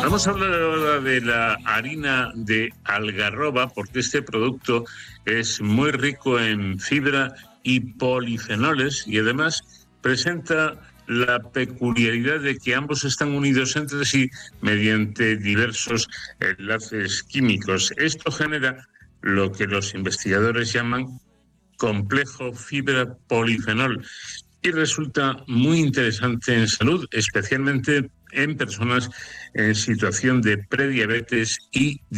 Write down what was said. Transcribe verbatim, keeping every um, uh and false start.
Vamos a hablar ahora de la harina de algarroba, porque este producto es muy rico en fibra y polifenoles y además presenta la peculiaridad de que ambos están unidos entre sí mediante diversos enlaces químicos. Esto genera lo que los investigadores llaman complejo fibra polifenol y resulta muy interesante en salud, especialmente en personas en situación de prediabetes y